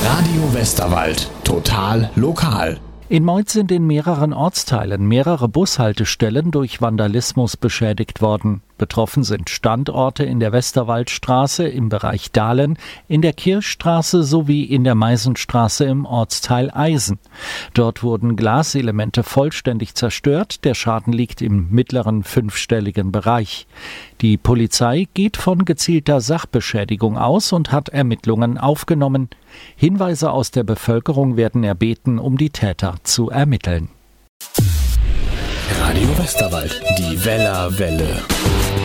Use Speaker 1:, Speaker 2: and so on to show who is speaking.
Speaker 1: Radio Westerwald. Total lokal.
Speaker 2: In Moiz sind in mehreren Ortsteilen mehrere Bushaltestellen durch Vandalismus beschädigt worden. Betroffen sind Standorte in der Westerwaldstraße im Bereich Dahlen, in der Kirchstraße sowie in der Meisenstraße im Ortsteil Eisen. Dort wurden Glaselemente vollständig zerstört. Der Schaden liegt im mittleren fünfstelligen Bereich. Die Polizei geht von gezielter Sachbeschädigung aus und hat Ermittlungen aufgenommen. Hinweise aus der Bevölkerung werden erbeten, um die Täter zu ermitteln.
Speaker 1: Radio Westerwald, die Weller Welle.